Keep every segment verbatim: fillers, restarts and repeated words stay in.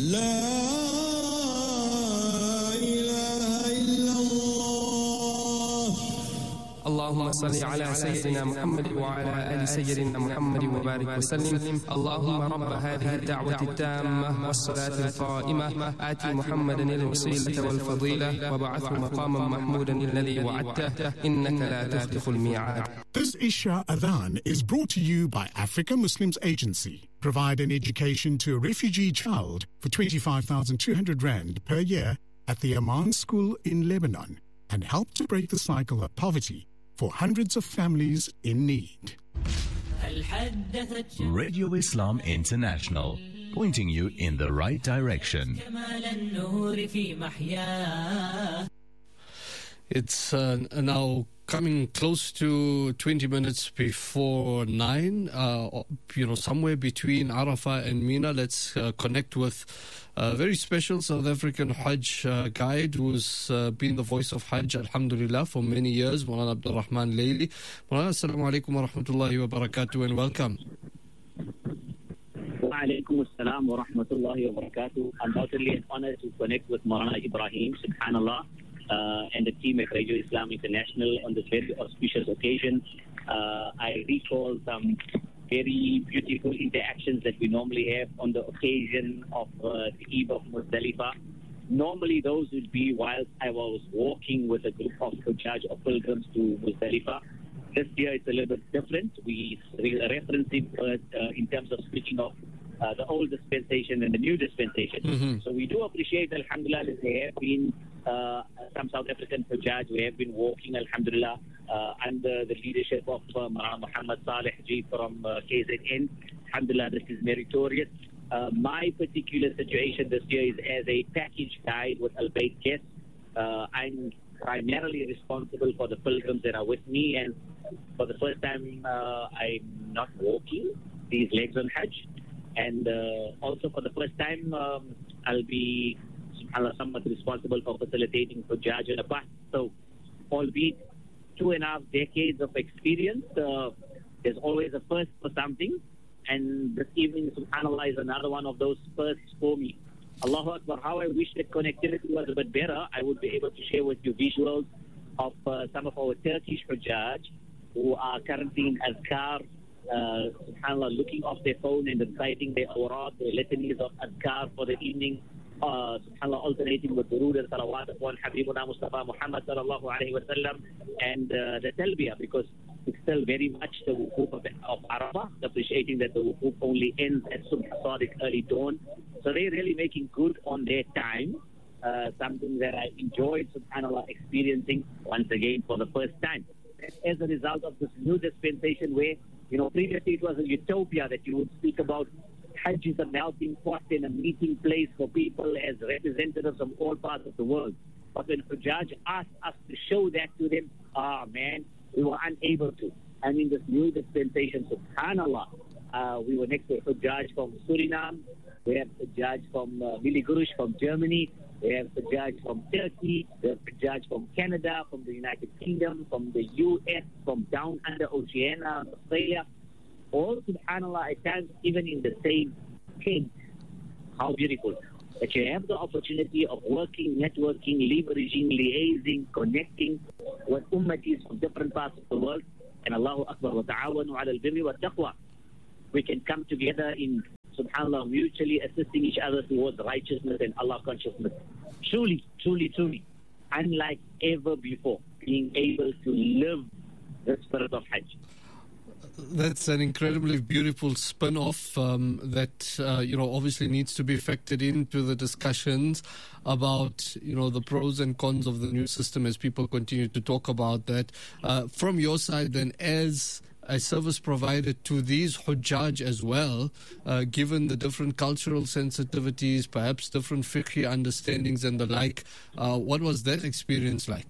اللهم صل على سيدنا محمد وعلى آل سيدنا محمد وبارك وسلم. اللهم رب هذه الدعوة التامة والصلاة القائمة آت محمدا الوسيلة والفضيلة وبعثه مقاما محمودا الذي وعدته إنك لا تخلف الميعاد. This Isha Adhan is brought to you by Africa Muslims Agency. Provide an education to a refugee child for twenty-five thousand two hundred rand per year at the Amman School in Lebanon and help to break the cycle of poverty for hundreds of families in need. Radio Islam International, pointing you in the right direction. It's uh, now coming close to twenty minutes before nine, uh, you know, somewhere between Arafah and Mina. Let's uh, connect with a very special South African Hajj uh, guide who's uh, been the voice of Hajj, alhamdulillah, for many years, Maulana Abdul Rahman Layli. Maulana, assalamu alaikum wa rahmatullahi wa barakatuh, and welcome. Wa alaikum assalam wa rahmatullahi wa barakatuh. Undoubtedly an honor to connect with Maulana Ibrahim, subhanallah, Uh, and the team at Radio Islam International on this very auspicious occasion. Uh, I recall some very beautiful interactions that we normally have on the occasion of uh, the Eve of Muzdalifah. Normally those would be whilst I was walking with a group of Hujjaj or pilgrims to Muzdalifah. This year it's a little bit different. We re- referencing uh, uh, in terms of speaking of uh, the old dispensation and the new dispensation. Mm-hmm. So we do appreciate, alhamdulillah, that there have been Uh, some South African Hujjaj who have been walking, alhamdulillah, uh, under the leadership of uh, Muhammad Saleh Ji from uh, K Z N. Alhamdulillah, this is meritorious. Uh, my particular situation this year is as a package guide with Al Bayt guests. Uh, I'm primarily responsible for the pilgrims that are with me, and for the first time, uh, I'm not walking these legs on Hajj. And uh, also for the first time, um, I'll be Allah somewhat responsible for facilitating Hujjaj in a bus. So, albeit two and a half decades of experience, uh, there's always a first for something. And this evening, subhanAllah, is another one of those firsts for me. Allahu Akbar, how I wish that connectivity was a bit better. I would be able to share with you visuals of uh, some of our Turkish Hujjaj who are currently in Azkar, uh, subhanAllah, looking off their phone and reciting their awrad, their litanies of Azkar for the evening. Uh, subhanAllah, alternating with durood and salawat upon Habibuna Mustafa Muhammad sallallahu alayhi wa sallam and uh, the talbiyah, because it's still very much the wukuf of, of Arafah, appreciating that the wukuf only ends at Subh Sadiq, early dawn. So they're really making good on their time, uh, something that I enjoyed, subhanAllah, experiencing once again for the first time. As a result of this new dispensation where, you know, previously it was a utopia that you would speak about Hajj is a melting pot and a meeting place for people as representatives of all parts of the world. But when Hujjaj asked us to show that to them, ah oh, man, we were unable to. And in this new dispensation, subhanAllah, uh, we were next to a Hujjaj from Suriname, we have Hujjaj from uh, Miligurush from Germany, we have Hujjaj from Turkey, we have Hujjaj from Canada, from the United Kingdom, from the U S, from down under Oceania, Australia. All, subhanAllah, at times even in the same tent. How beautiful that you have the opportunity of working, networking, leveraging, liaising, connecting with ummatis from different parts of the world. And Allahu Akbar, wa ta'awanu ala al-birri wa taqwa. We can come together in, subhanAllah, mutually assisting each other towards righteousness and Allah consciousness. Truly, truly, truly, unlike ever before, being able to live the spirit of Hajj. That's an incredibly beautiful spin-off um, that, uh, you know, obviously needs to be factored into the discussions about, you know, the pros and cons of the new system as people continue to talk about that. Uh, from your side, then, as a service provider to these Hujjaj as well, uh, given the different cultural sensitivities, perhaps different fiqhi understandings and the like, uh, what was that experience like?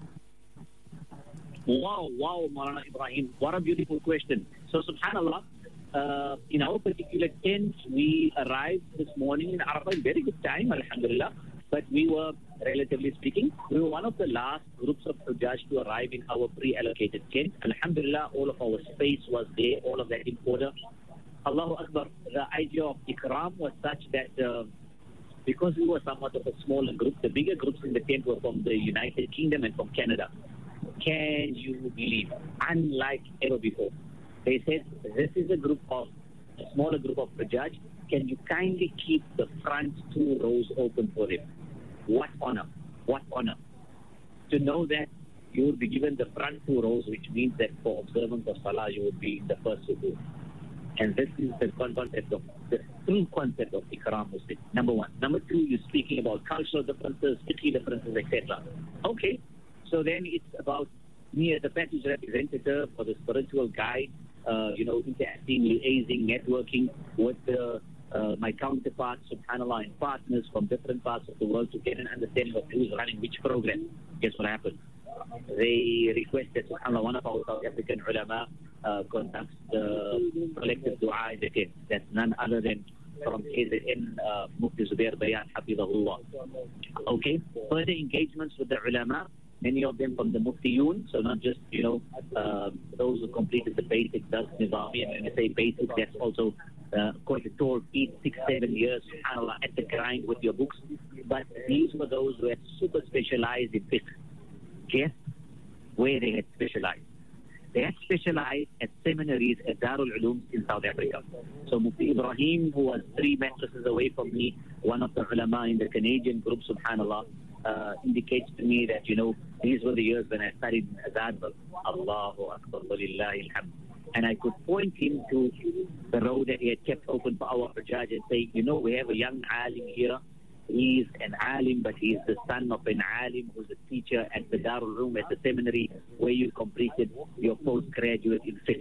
Wow, wow, Maulana Ibrahim. What a beautiful question. So, subhanAllah, uh, in our particular tent, we arrived this morning in Arafah in very good time, alhamdulillah. But we were, relatively speaking, we were one of the last groups of Hujjaj to arrive in our pre-allocated tent. Alhamdulillah, all of our space was there, all of that in order. Allahu Akbar, the idea of Ikram was such that uh, because we were somewhat of a smaller group, the bigger groups in the tent were from the United Kingdom and from Canada. Can you believe? Unlike ever before. They said, this is a group of, a smaller group of Hujjaj. Can you kindly keep the front two rows open for them? What honor. What honor. To know that you would be given the front two rows, which means that for observance of Salah, you would be in the first sujood. And this is the concept of, the true concept of Ikram Muslim. Number one. Number two, you're speaking about cultural differences, fiqh differences, et cetera. Okay, so then it's about me as a package representative or the spiritual guide, uh, you know, interacting, liaising, networking with the, uh, my counterparts, subhanAllah, and partners from different parts of the world to get an understanding of who's running which program. Guess what happened? They requested, subhanAllah, one of our South African ulama uh, conducts the collective dua in the tent. That's none other than from K Z N, uh, Mufti Zubair Bayan, Hafizahullah. Okay, further engagements with the ulama, many of them from the Muftiyun, so not just, you know, uh, those who completed the basic Dars Nizami, and when I say basic, that's also uh, quite a tall feat, six, seven years, subhanAllah, at the grind with your books. But these were those who had super specialized in fiqh. Guess where they had specialized? They had specialized at seminaries at Darul Ulum in South Africa. So Mufti Ibrahim, who was three mattresses away from me, one of the ulama in the Canadian group, subhanAllah, uh, indicates to me that, you know, these were the years when I studied in Azad. Allahu Akbar, walillahi alhamd. And I could point him to the road that he had kept open for our Hujjaj and say, you know, we have a young alim here. He's an alim, but he's the son of an alim who's a teacher at the Darul Ulum, at the seminary where you completed your postgraduate in fiqh.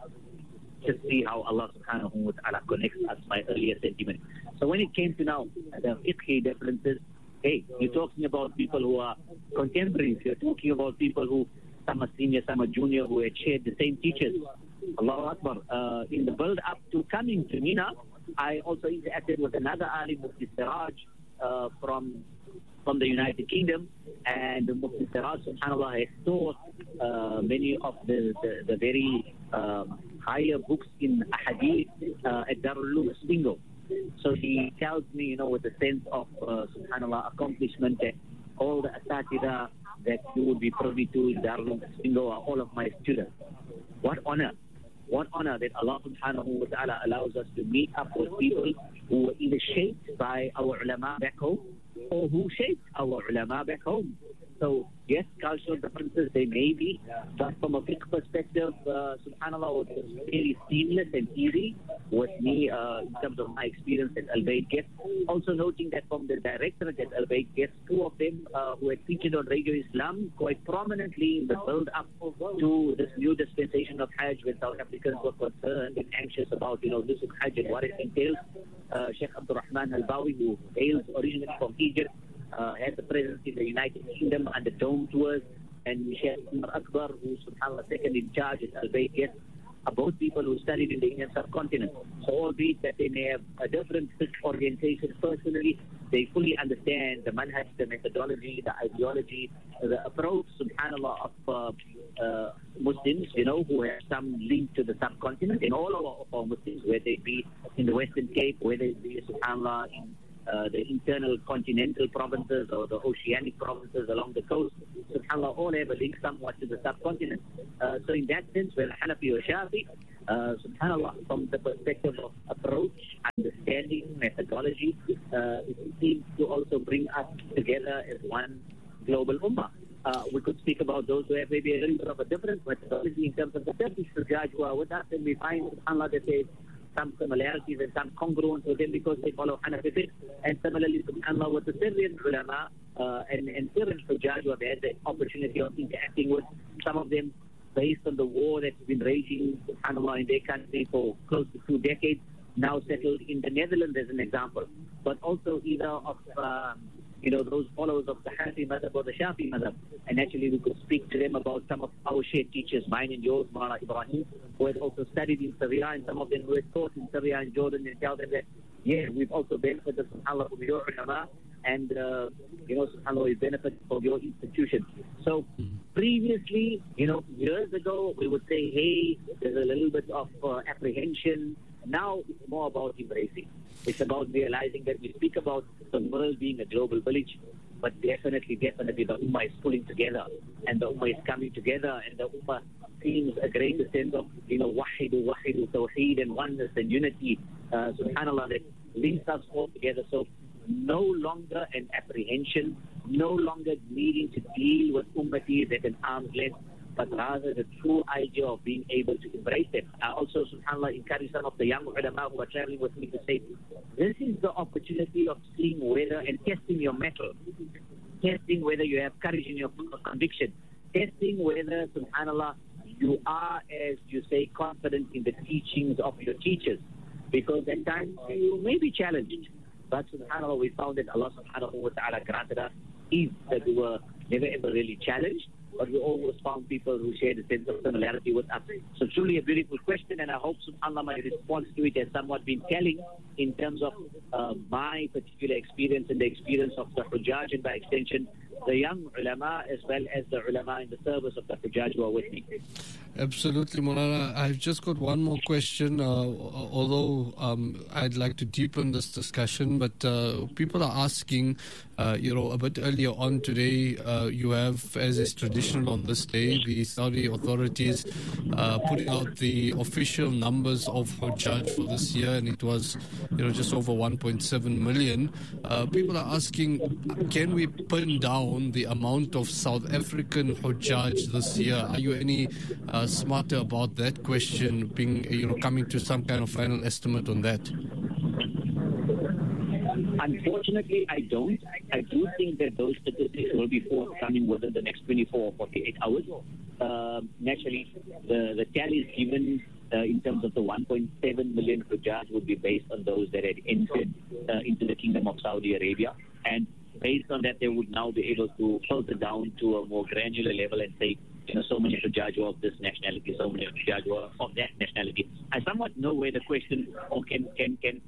Just see how Allah subhanahu wa ta'ala connects us by earlier sentiment. So when it came to now the fiqh differences, hey, you're talking about people who are contemporaries. You're talking about people who, some are senior, some are junior, who had shared the same teachers. Allahu Akbar. Uh, in the build up to coming to Mina, I also interacted with another alim, Mufti Siraj, uh, from from the United Kingdom, and Mufti Siraj, subhanAllah, has taught uh, many of the, the, the very um, higher books in Hadith uh, at Darul Ulum Bingo. So he tells me, you know, with a sense of, uh, subhanAllah, accomplishment, that all the asatida that you would be privy to in Darul Ulum Bingo are all of my students. What honor. What honor that Allah subhanahu wa ta'ala allows us to meet up with people who were either shaped by our ulama back home or who shaped our ulama back home. So, yes, cultural differences, they may be, but from a fiqh perspective, uh, subhanAllah, it was very seamless and easy with me uh, in terms of my experience at Al-Bayt Guest. Also noting that from the directorate at Al-Bayt Guest, two of them uh, who had featured on Radio Islam quite prominently in the build-up to this new dispensation of Hajj, when South Africans were concerned and anxious about, you know, this Hajj and what it entails. Uh, Sheikh Abdul Rahman Al-Bawi, who hails originally from Egypt, Uh, had the presence in the United Kingdom and the Dome tours, and Sheikh Umar Akbar, who subhanAllah second in charge at Al-Bayt Guest, are both people who studied in the Indian subcontinent. So albeit that they may have a different orientation personally, they fully understand the manhaj, the methodology, the ideology, the approach, subhanAllah, of uh, uh, Muslims, you know, who have some link to the subcontinent, and all of our, of our Muslims, whether they be in the Western Cape, whether it be, subhanAllah, in Uh, the internal continental provinces or the oceanic provinces along the coast, subhanAllah, all have a link somewhat to the subcontinent. Uh, so in that sense, we're Hanafi or Shafi, uh, subhanAllah, from the perspective of approach, understanding, methodology, uh, it seems to also bring us together as one global ummah. Uh, we could speak about those who have maybe a little bit of a different methodology in terms of the Turkish Hujjaj who are with us, and we find, subhanAllah, that they some similarities and some congruence with them because they follow Hanafi fiqh. And similarly, subhanAllah, with the Syrian ulama uh, and, and Syrian Hujjaj who have had the opportunity of interacting with, some of them based on the war that's been raging, subhanAllah, in their country for close to two decades, now settled in the Netherlands as an example. But also either of, um, you know, those followers of the Hanafi madhab or the Shafi madhab. And actually we could speak to them about some of our shared teachers, mine and yours, Maulana Ibrahim, who had also studied in Syria, and some of them who had taught in Syria and Jordan, and tell them that, yeah, we've also benefited, subhanAllah, from your ulama, and, uh, you know, subhanAllah, we benefit from your institution. So previously, you know, years ago, we would say, hey, there's a little bit of uh, apprehension, Now it's more about embracing. It's about realizing that we speak about the world being a global village, but definitely, definitely the Ummah is pulling together, and the Ummah is coming together, and the Ummah feels a greater sense of, you know, wahidu, wahidu, tawheed, and oneness and unity, uh, subhanAllah, that links us all together. So no longer an apprehension, no longer needing to deal with ummatis at an arm's length, but rather the true idea of being able to embrace them. I also, subhanAllah, encourage some of the young ulama who are traveling with me to say, this is the opportunity of seeing whether and testing your mettle, testing whether you have courage in your conviction, testing whether, subhanAllah, you are, as you say, confident in the teachings of your teachers. Because at times you may be challenged. But subhanAllah, we found that Allah subhanahu wa ta'ala granted us ease, that we were never ever really challenged, but we always found people who shared a sense of similarity with us. So truly a beautiful question, and I hope subhanAllah my response to it has somewhat been telling in terms of uh, my particular experience and the experience of the Hujjaj, and by extension the young ulama as well as the ulama in the service of the Hujjaj who are with me. Absolutely, Maulana. I've just got one more question, uh, although um, I'd like to deepen this discussion, but uh, people are asking, uh, you know, a bit earlier on today, uh, you have, as is traditional on this day, the Saudi authorities uh, putting out the official numbers of Hujjaj for this year, and it was, you know, just over one point seven million. Uh, people are asking, can we pin down the amount of South African Hujjaj this year? Are you any uh, smarter about that question, being, you know, coming to some kind of final estimate on that? Unfortunately, I don't. I do think that those statistics will be forthcoming within the next twenty-four or forty-eight hours. Uh, naturally, the, the tallies given uh, in terms of the one point seven million Hujjaj would be based on those that had entered uh, into the Kingdom of Saudi Arabia. And based on that, they would now be able to filter down to a more granular level and say, you know, so many Hujjaj were of this nationality, so many Hujjaj were of that nationality. I somewhat know where the question, or can can can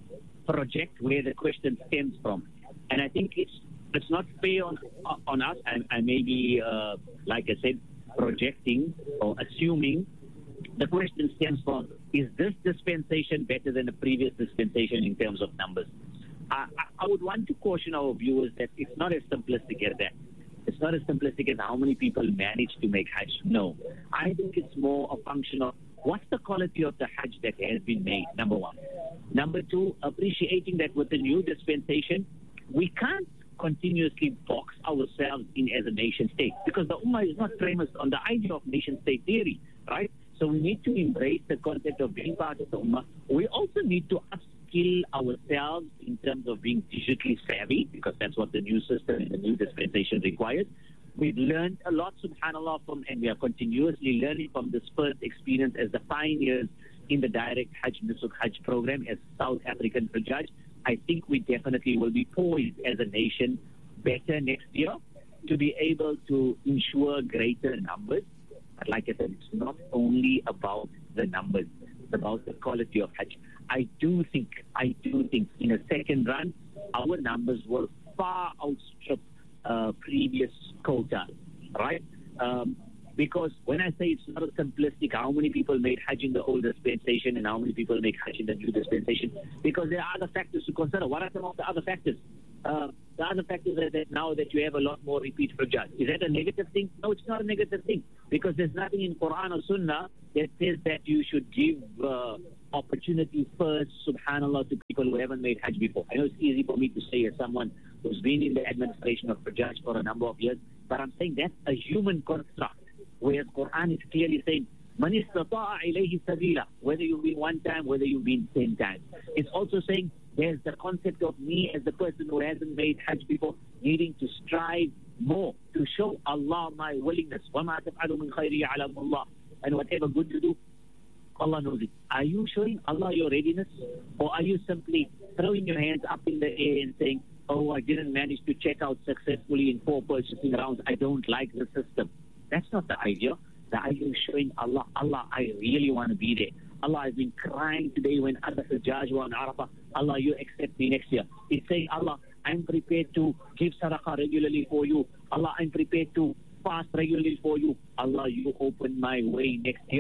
project where the question stems from, and I think it's it's not fair on on us. I, I may be, uh, like I said, projecting or assuming. The question stems from: is this dispensation better than the previous dispensation in terms of numbers? I, I would want to caution our viewers that it's not as simplistic as that. It's not as simplistic as how many people manage to make Hajj. No. I think it's more a function of what's the quality of the Hajj that has been made, number one. Number two, appreciating that with the new dispensation, we can't continuously box ourselves in as a nation state, because the Ummah is not premised on the idea of nation state theory, right? So we need to embrace the concept of being part of the Ummah. We also need to upskill ourselves in terms of being digitally savvy, because that's what the new system and the new dispensation requires. We've learned a lot, subhanAllah, from, and we are continuously learning from this first experience as the pioneers in the direct Hajj Nusuk Hajj program as South African Hujjaj. I think we definitely will be poised as a nation better next year to be able to ensure greater numbers. But like I said, it's not only about the numbers, it's about the quality of Hajj. I do think, I do think in a second run, our numbers will far outstrip uh, previous quota, right? Um, because when I say it's not simplistic, how many people made Hajj in the old dispensation and how many people make Hajj in the new dispensation, because there are other factors to consider. What are some of the other factors? Uh, the other factors are that now that you have a lot more repeat Hujjaj. Is that a negative thing? No, it's not a negative thing, because there's nothing in Quran or Sunnah that says that you should give uh, opportunity first, subhanAllah, to people who haven't made Hajj before. I know it's easy for me to say as someone who's been in the administration of Hujjaj for a number of years, but I'm saying that's a human construct, whereas Quran is clearly saying, Man istata'a ilayhi sabila, whether you've been one time, whether you've been ten times. It's also saying there's the concept of me as the person who hasn't made Hajj before needing to strive more to show Allah my willingness. وَمَا تَفْعَلُ مِنْ خَيْرِ يَعْلَمُ اللَّهُ. And whatever good you do, Allah knows it. Are you showing Allah your readiness, or are you simply throwing your hands up in the air and saying, oh, I didn't manage to check out successfully in four purchasing rounds, I don't like the system? That's not the idea. The idea is showing Allah, Allah, I really want to be there. Allah, I've been crying today when other Hujjaj were on Arafah. Allah, you accept me next year. It's saying, Allah, I'm prepared to give sadaqah regularly for you. Allah, I'm prepared to fast regularly for you. Allah, you open my way next year.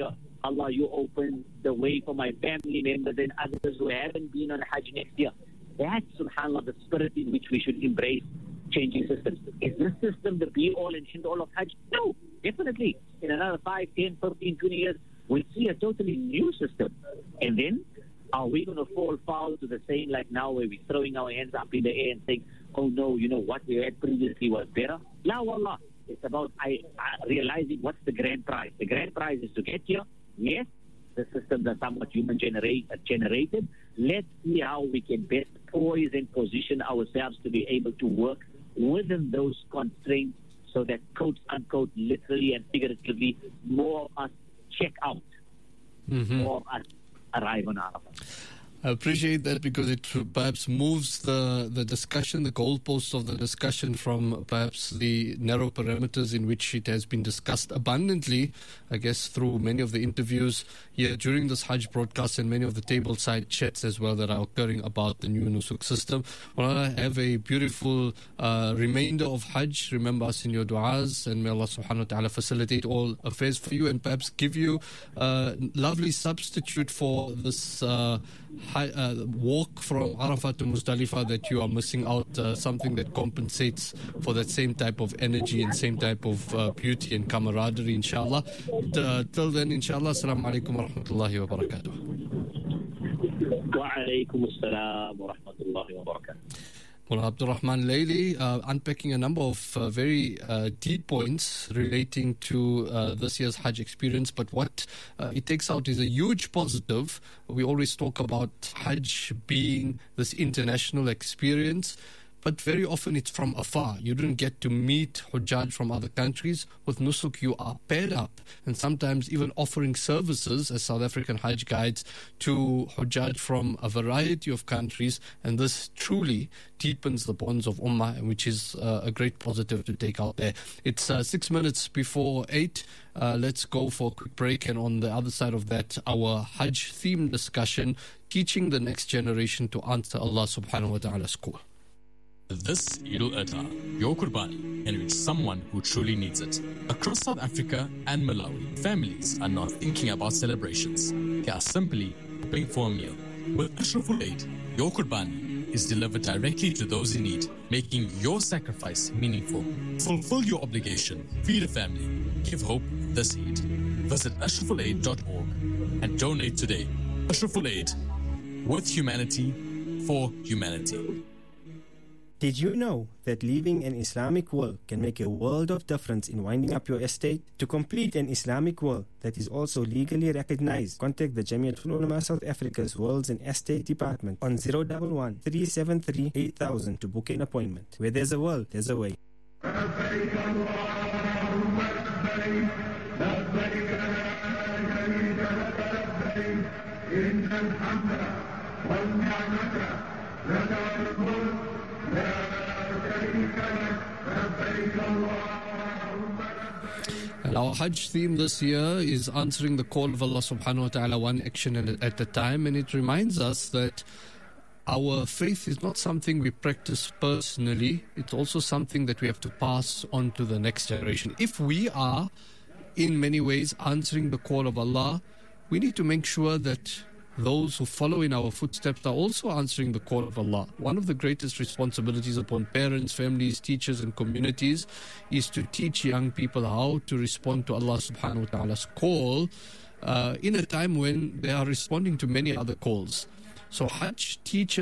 Allah, you open the way for my family members and others who haven't been on Hajj next year. That's, subhanAllah, the spirit in which we should embrace changing systems. Is this system the be-all and end-all of Hajj? No, definitely. In another five, ten, fifteen, twenty years, we'll see a totally new system. And then, are we going to fall foul to the same like now, where we're throwing our hands up in the air and saying, oh no, you know, what we had previously was better? La wallah. It's about I, I realizing what's the grand prize. The grand prize is to get here. Yes, the systems are somewhat human generate, uh, generated. Let's see how we can best poise and position ourselves to be able to work within those constraints, so that, quote unquote, literally and figuratively, more of us check out, mm-hmm. more of us arrive on Arafah. I appreciate that, because it perhaps moves the, the discussion, the goalposts of the discussion, from perhaps the narrow parameters in which it has been discussed abundantly, I guess, through many of the interviews here during this Hajj broadcast and many of the tableside chats as well that are occurring about the new Nusuk system. Well, have a beautiful uh, remainder of Hajj. Remember us in your du'as, and may Allah subhanahu wa ta'ala facilitate all affairs for you, and perhaps give you a lovely substitute for this uh, High, uh, walk from Arafah to Muzdalifah that you are missing out, uh, something that compensates for that same type of energy and same type of uh, beauty and camaraderie, inshallah. Uh, till then, inshallah, assalamu alaikum wa rahmatullahi wa barakatuh. Wa alaikum assalam wa rahmatullahi wa barakatuh. Well, Abdul Rahman Layli, uh, unpacking a number of uh, very uh, deep points relating to uh, this year's Hajj experience. But what uh, it takes out is a huge positive. We always talk about Hajj being this international experience, but very often it's from afar. You don't get to meet Hujjaj from other countries. With Nusuk, you are paired up, and sometimes even offering services as South African Hajj guides to Hujjaj from a variety of countries, and this truly deepens the bonds of Ummah, which is uh, a great positive to take out there. It's uh, six minutes before eight. Uh, let's go for a quick break, and on the other side of that, our Hajj theme discussion, teaching the next generation to answer Allah subhanahu wa ta'ala's call. This Eid al-Adha, your Qurbani, can reach someone who truly needs it. Across South Africa and Malawi, families are not thinking about celebrations. They are simply hoping for a meal. With Ashraful Aid, your Qurbani is delivered directly to those in need, making your sacrifice meaningful. Fulfill your obligation, feed a family, give hope this Eid. Visit ashraful aid dot org and donate today. Ashraful Aid, with humanity, for humanity. Did you know that living an Islamic will can make a world of difference in winding up your estate? To complete an Islamic will that is also legally recognized, contact the Jamiatul Ulama South Africa's Wills and Estate Department on zero one one, three seven three, eight thousand to book an appointment. Where there's a will, there's a way. And our Hajj theme this year is answering the call of Allah subhanahu wa ta'ala, one action at a time. And it reminds us that our faith is not something we practice personally. It's also something that we have to pass on to the next generation. If we are, in many ways, answering the call of Allah, we need to make sure that those who follow in our footsteps are also answering the call of Allah. One of the greatest responsibilities upon parents, families, teachers and communities is to teach young people how to respond to Allah subhanahu wa ta'ala's call uh, in a time when they are responding to many other calls. So Hajj teaches